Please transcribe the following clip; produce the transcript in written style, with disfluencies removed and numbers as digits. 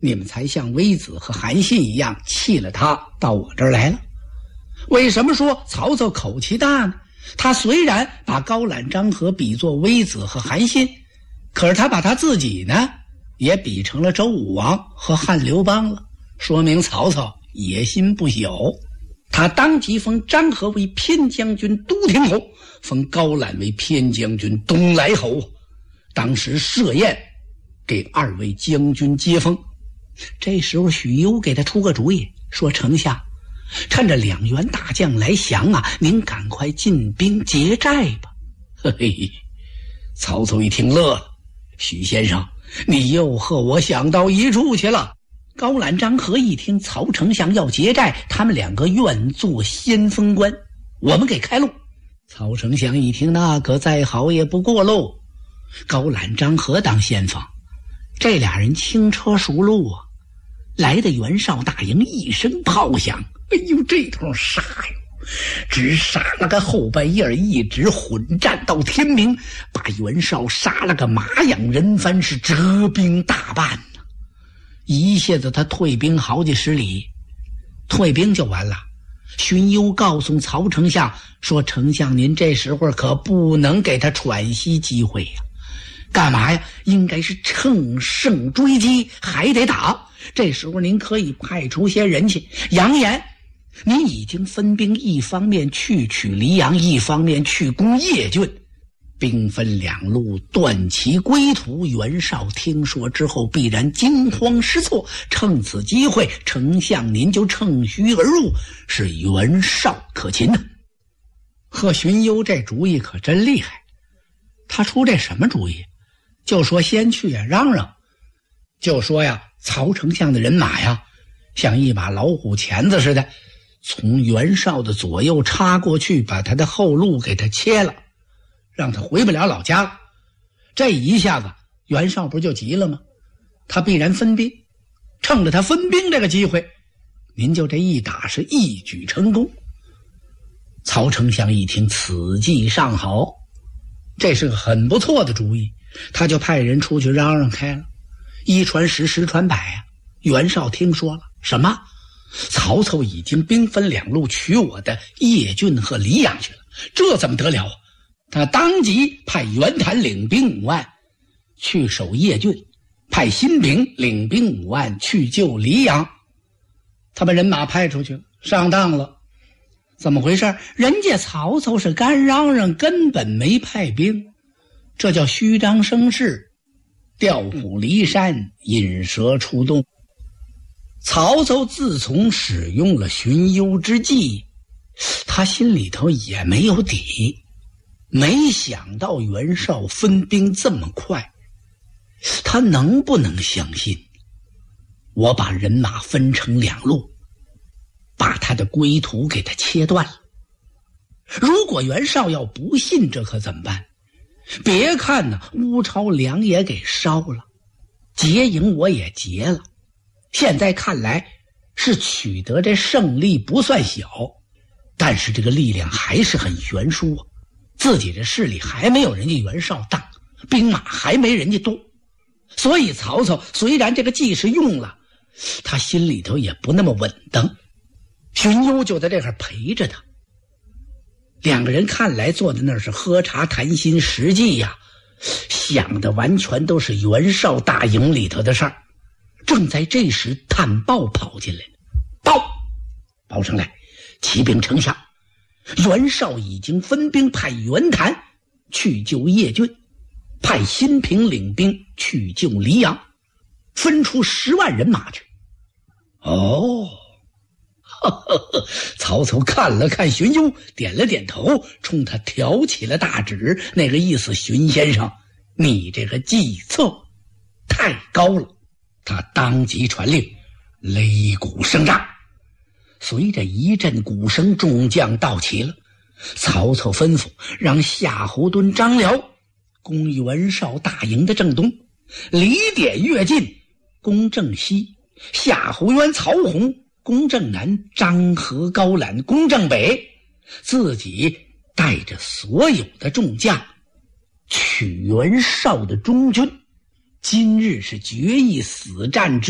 你们才像微子和韩信一样弃了他到我这儿来了。为什么说曹操口气大呢？他虽然把高览、张合比作微子和韩信，可是他把他自己呢也比成了周武王和汉刘邦了，说明曹操野心不小。他当即封张合为偏将军都亭侯，封高览为偏将军东莱侯。当时设宴给二位将军接风。这时候许攸给他出个主意，说丞相，趁着两员大将来降啊，您赶快进兵结寨吧。嘿嘿，曹操一听乐了，许先生，你又和我想到一处去了。高览、张合一听曹丞相要结寨，他们两个愿做先锋官，我们给开路。曹丞相一听，那个再好也不过喽。高览、张合当先锋，这俩人轻车熟路啊。来的袁绍大营一声炮响，哎呦，这通杀哟，只杀了个后半夜，一直混战到天明，把袁绍杀了个马仰人翻，是折兵大半呢。一下子他退兵好几十里，退兵就完了。荀攸告诉曹丞相说，丞相您这时候可不能给他喘息机会呀。干嘛呀？应该是乘胜追击，还得打。这时候您可以派出些人去扬言您已经分兵，一方面去取黎阳，一方面去攻叶郡，兵分两路，断其归途。袁绍听说之后必然惊慌失措，趁此机会，丞相您就乘虚而入，是袁绍可擒的。贺荀攸这主意可真厉害，他出这什么主意？就说先去啊嚷嚷，就说呀曹丞相的人马呀像一把老虎钳子似的，从袁绍的左右插过去，把他的后路给他切了，让他回不了老家了。这一下子袁绍不就急了吗？他必然分兵，趁着他分兵这个机会，您就这一打是一举成功。曹丞相一听此计尚好，这是个很不错的主意，他就派人出去嚷嚷开了。一传十，十传百啊！袁绍听说了，什么？曹操已经兵分两路取我的叶郡和黎阳去了，这怎么得了啊？他当即派袁谭领兵5万去守叶郡，派辛平领兵5万去救黎阳。他把人马派出去了，上当了。怎么回事？人家曹操是干嚷嚷，根本没派兵，这叫虚张声势，调虎离山，引蛇出洞。曹操自从使用了荀攸之计，他心里头也没有底，没想到袁绍分兵这么快，他能不能相信我把人马分成两路，把他的归途给他切断了？如果袁绍要不信，这可怎么办？别看呢乌巢梁也给烧了，结营我也结了，现在看来是取得这胜利不算小，但是这个力量还是很悬殊啊。自己这势力还没有人家袁绍大，兵马还没人家多，所以曹操虽然这个计是用了，他心里头也不那么稳当。荀攸就在这儿陪着他，两个人看来坐在那儿是喝茶谈心，实际呀想的完全都是袁绍大营里头的事儿。正在这时，探报跑进来了，报上来，启禀丞相，袁绍已经分兵派袁谭去救叶郡，派辛平领兵去救黎阳，分出10万人马去。哦，曹操看了看荀攸，点了点头，冲他挑起了大指，那个意思，荀先生，你这个计策太高了。他当即传令，擂鼓声炸。随着一阵鼓声，众将到齐了。曹操吩咐让夏侯惇、张辽攻袁绍大营的正东，李典越进攻正西，夏侯渊、曹洪攻正南，张合、高览攻正北，自己带着所有的众将取袁绍的中军。今日是决一死战之